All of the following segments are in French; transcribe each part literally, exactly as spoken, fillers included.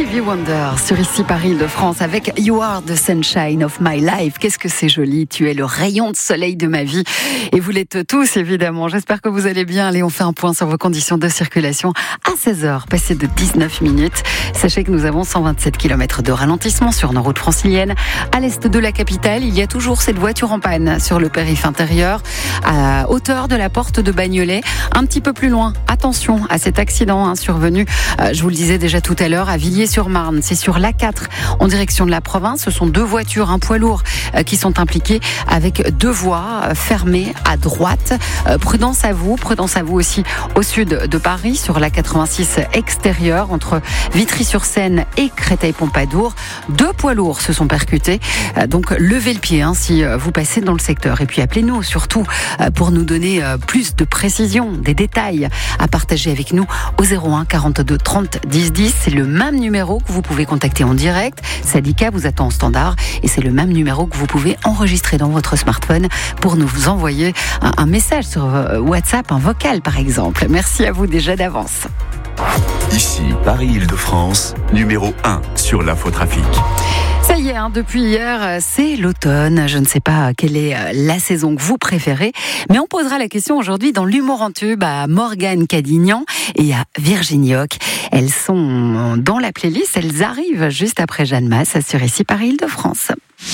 Stevie Wonder sur Ici Paris-Île-de-France avec You Are the Sunshine of My Life. Qu'est-ce que c'est joli, tu es le rayon de soleil de ma vie. Et vous l'êtes tous évidemment. J'espère que vous allez bien. Allez, on fait un point sur vos conditions de circulation à seize heures, passé de dix-neuf minutes. Sachez que nous avons cent vingt-sept kilomètres de ralentissement sur nos routes franciliennes. À l'est de la capitale, il y a toujours cette voiture en panne sur le périph' intérieur, à hauteur de la porte de Bagnolet. Un petit peu plus loin, attention à cet accident hein, survenu, euh, je vous le disais déjà tout à l'heure, à Villiers-sur-Marne. C'est sur l'A quatre en direction de la province. Ce sont deux voitures, un poids lourd euh, qui sont impliqués avec deux voies euh, fermées à droite. Euh, prudence à vous, prudence à vous aussi au sud de Paris, sur l'A quatre-vingt-six extérieur entre Vitry-sur-Seine et Créteil-Pompadour. Deux poids lourds se sont percutés. Euh, donc levez le pied hein, si euh, vous passez dans le secteur. Et puis appelez-nous surtout euh, pour nous donner euh, plus de précision, des détails à partager avec nous au zéro un quarante-deux trente dix dix. C'est le même numéro que vous pouvez contacter en direct. Sadika vous attend en standard et c'est le même numéro que vous pouvez enregistrer dans votre smartphone pour nous envoyer un, un message sur WhatsApp, un vocal par exemple. Merci à vous déjà d'avance. Ici, Paris-Île-de-France, numéro un sur l'infotrafic. Ça y est, hein, depuis hier, c'est l'automne. Je ne sais pas quelle est la saison que vous préférez, mais on posera la question aujourd'hui dans l'humour en tube à Morgane Cadignan et à Virginie Hoc. Elles sont dans la playlist, elles arrivent juste après Jeanne Masse sur Ici Paris-Île-de-France.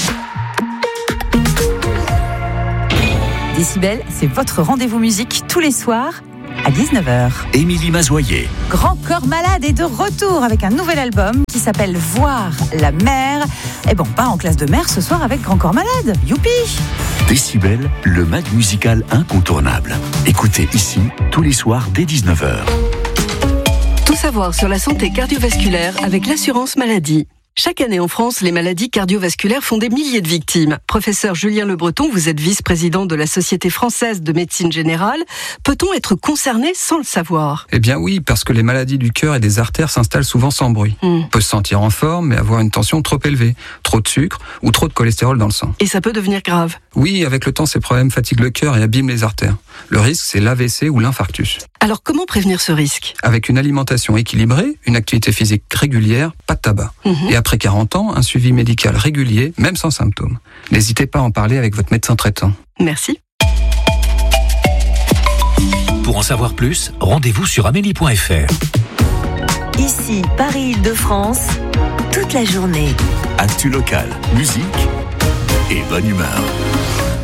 Décibel, c'est votre rendez-vous musique tous les soirs à dix-neuf heures. Émilie Mazoyer. Grand Corps Malade est de retour avec un nouvel album qui s'appelle Voir la mer. Et bon, pas en classe de mer ce soir avec Grand Corps Malade. Youpi! Décibel, le mag musical incontournable. Écoutez ici tous les soirs dès dix-neuf heures. Tout savoir sur la santé cardiovasculaire avec l'assurance maladie. Chaque année en France, les maladies cardiovasculaires font des milliers de victimes. Professeur Julien Le Breton, vous êtes vice-président de la Société française de médecine générale. Peut-on être concerné sans le savoir ? Eh bien oui, parce que les maladies du cœur et des artères s'installent souvent sans bruit. Mm. On peut se sentir en forme, mais avoir une tension trop élevée, trop de sucre ou trop de cholestérol dans le sang. Et ça peut devenir grave ? Oui, avec le temps, ces problèmes fatiguent le cœur et abîment les artères. Le risque, c'est l'A V C ou l'infarctus. Alors comment prévenir ce risque ? Avec une alimentation équilibrée, une activité physique régulière, pas de tabac. Mm-hmm. Et après quarante ans, un suivi médical régulier, même sans symptômes. N'hésitez pas à en parler avec votre médecin traitant. Merci. Pour en savoir plus, rendez-vous sur amélie point f r. Ici, Paris-Île-de-France, toute la journée. Actu local, musique et bonne humeur.